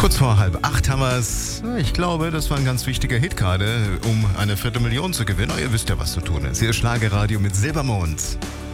Kurz vor 7:30 haben wir es. Ich glaube, das war ein ganz wichtiger Hit gerade, um eine 250.000 zu gewinnen. Oh, ihr wisst ja, was zu tun ist. Hier ist Schlagerradio mit Silbermond.